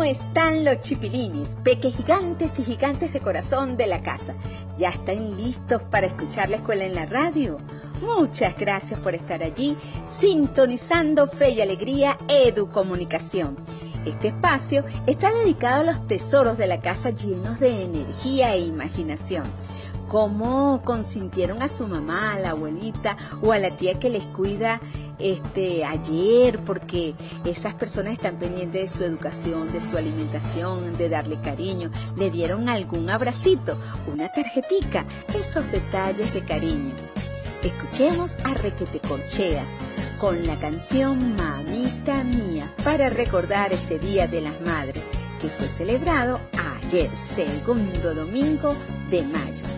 están los chipilines, peques gigantes y gigantes de corazón de la casa? ¿Ya están listos para escuchar la escuela en la radio? Muchas gracias por estar allí, sintonizando Fe y Alegría Educomunicación. Este espacio está dedicado a los tesoros de la casa llenos de energía e imaginación. Cómo consintieron a su mamá, a la abuelita o a la tía que les cuida ayer, porque esas personas están pendientes de su educación, de su alimentación, de darle cariño. Le dieron algún abracito, una tarjetica, esos detalles de cariño. Escuchemos a Requete Corcheas con la canción Mamita Mía para recordar ese Día de las Madres que fue celebrado ayer, segundo domingo de mayo.